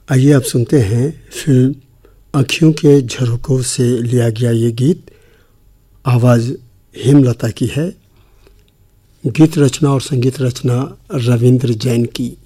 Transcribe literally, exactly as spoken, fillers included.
आइए आप सुनते हैं फिल्म आँखियों के झरोकों से लिया गया ये गीत। आवाज़ हेमलता की है। गीत रचना और संगीत रचना रविंद्र जैन की।